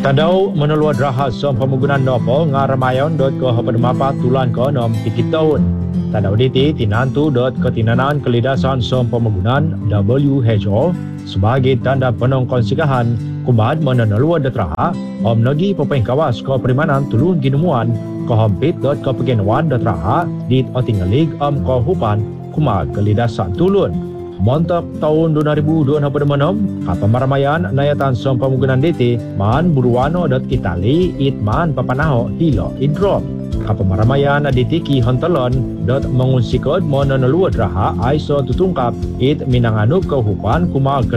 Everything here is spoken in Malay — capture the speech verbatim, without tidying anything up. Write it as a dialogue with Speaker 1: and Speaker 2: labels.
Speaker 1: Tadau menelua draha som pemugunan nopo ngaramayon dot ke hapademapa tulan ke nom tikit tahun. Tadau diti tinantu dot ketinanan kelidasan som pemugunan W H O sebagai tanda penong konsikahan kumbad menelua detraha om nagi pepengkawas ke perimanan tulun ginemuan ke hampit dot ke pegenuan detraha dit otingalig om ke hupan kumad kelidasan tulun. Montap tahun dua ribu dua puluh enam, kapal maramayan nayatan som pemugunan D T man buruano dot kitali it man papanaho hilo idrom. Kapal maramayan ditiki hontelon dot mengunsikod mononelua draha aiso tutungkap it minanganup kehupan kumag